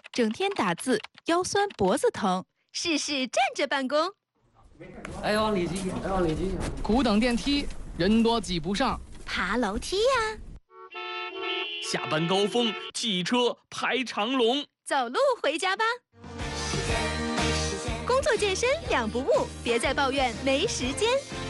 整天打字，腰酸脖子疼， 试试站着办公。 哎，往里挤，哎，往里挤。 苦等电梯，人多挤不上。 爬楼梯呀。 下班高峰，汽车排长龙。 走路回家吧。工作健身两不误，别再抱怨没时间。